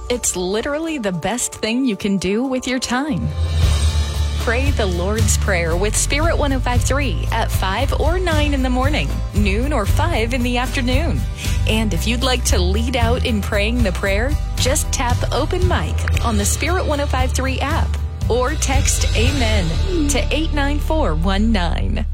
It's literally the best thing you can do with your time. Pray the Lord's Prayer with Spirit 105.3 at 5 or 9 in the morning, noon or 5 in the afternoon. And if you'd like to lead out in praying the prayer, just tap Open Mic on the Spirit 105.3 app or text Amen to 89419.